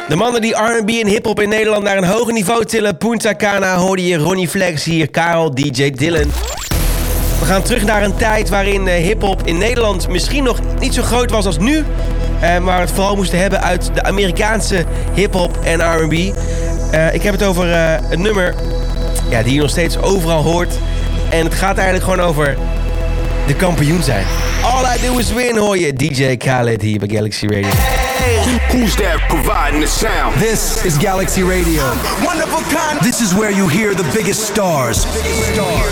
De mannen die R&B en hiphop in Nederland naar een hoger niveau tillen. Punta Cana hoorde je, Ronnie Flex hier, Karel, DJ Dylan. We gaan terug naar een tijd waarin hiphop in Nederland misschien nog niet zo groot was als nu. Maar we het vooral moesten hebben uit de Amerikaanse hiphop en R&B. Ik heb het over een nummer die je nog steeds overal hoort. En het gaat eigenlijk gewoon over de kampioen zijn. All I Do Is Win hoor je, DJ Khaled hier bij Galaxy Radio. Who's that providing the sound? This is Galaxy Radio. One of a kind. This is where you hear the biggest stars.